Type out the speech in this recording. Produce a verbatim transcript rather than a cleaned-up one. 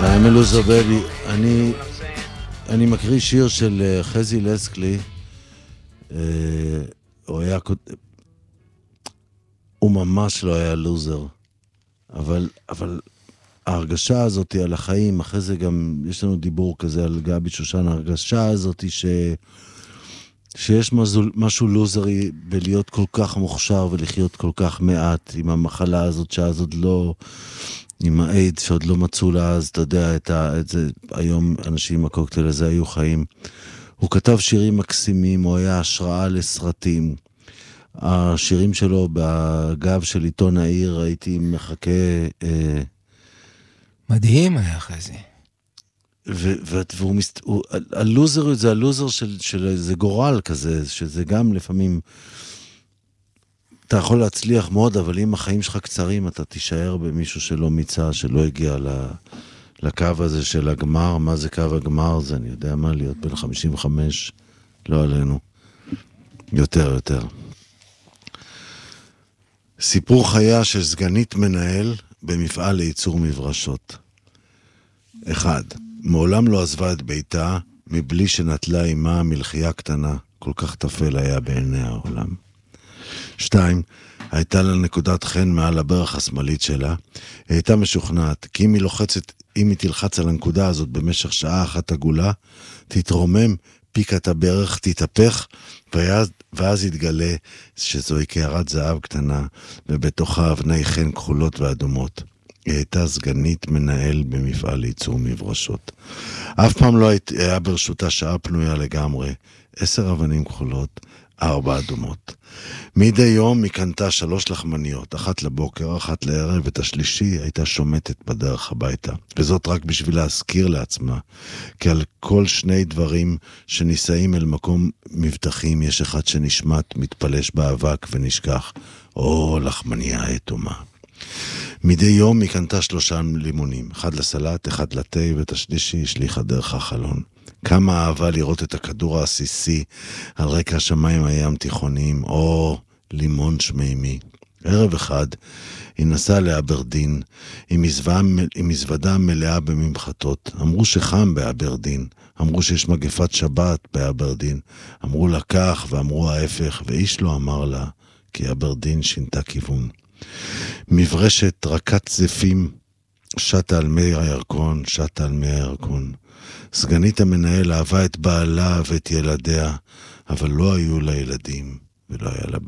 I'm a loser baby. אני, אני מקריא שיר של חזי לסקלי. הוא היה, הוא ממש לא היה לוזר. אבל, אבל ההרגשה הזאת על החיים, אחרי זה גם יש לנו דיבור כזה על גבי שושן, ההרגשה הזאת ש... שיש משהו, משהו לוזרי בלהיות כל כך מוכשר ולחיות כל כך מעט עם המחלה הזאת שעוד לא, עם האיידס שעוד לא מצאו לה, אז אתה יודע, את, ה, את זה, היום אנשים עם הקוקטייל הזה היו חיים. הוא כתב שירים מקסימים, הוא היה השראה לסרטים. השירים שלו בגב של עיתון העיר, הייתי מחכה... אה, מדהים היה חזי. והוא מסת... הלוזר זה הלוזר של, של איזה גורל כזה, שזה גם לפעמים אתה יכול להצליח מאוד, אבל אם החיים שלך קצרים, אתה תישאר במישהו שלא מיצה, שלא הגיע לקו הזה של הגמר. מה זה קו הגמר? זה אני יודע מה, להיות בין חמישים וחמש, לא עלינו. יותר, יותר. סיפור חיה של סגנית מנהל במפעל לייצור מברשות. אחד, מעולם לא עזבה את ביתה, מבלי שנטלה עימה מלחייה קטנה, כל כך תפל היה בעיני העולם. שתיים, הייתה לה נקודת חן מעל הברך השמאלית שלה, היא הייתה משוכנעת, כי אם היא לוחצת, אם היא תלחץ על הנקודה הזאת במשך שעה אחת עגולה, תתרומם, פיקת הברך, תתהפך, ואז, ואז יתגלה שזוהי קערת זהב קטנה, ובתוכה אבני חן כחולות ואדומות. היא הייתה סגנית מנהל במפעל לייצור מברשות. אף פעם לא היה ברשותה שעה פנויה לגמרי, עשר אבנים כחולות, ארבע אדומות. מדי יום היא קנתה שלוש לחמניות, אחת לבוקר, אחת לערב, ואת השלישי הייתה שומטת בדרך הביתה. וזאת רק בשביל להזכיר לעצמה, כי על כל שני דברים שנישאים אל מקום מבטחים, יש אחד שנשמט, מתפלש באבק ונשכח, או לחמניה היתומה. מדי יום היא קנתה שלושה לימונים, אחד לסלט, אחד לתה, ואת השלישי השליחה דרך החלון. כמה אהבה לראות את הכדור העסיסי על רקע השמיים הים תיכוניים, או לימון שמימי. ערב אחד היא נסעה לאברדין, עם, מזווה, עם מזוודה מלאה בממחטות. אמרו שחם באברדין, אמרו שיש מגפת שבת באברדין, אמרו לה כך ואמרו ההפך, ואיש לא אמר לה, כי אברדין שינתה כיוון. מברשת רקת זפים, שטה על מי הירקון, שטה על מי הירקון. סגנית המנהל אהבה את בעלה ואת ילדיה, אבל לא היו לה ילדים ולא היה לה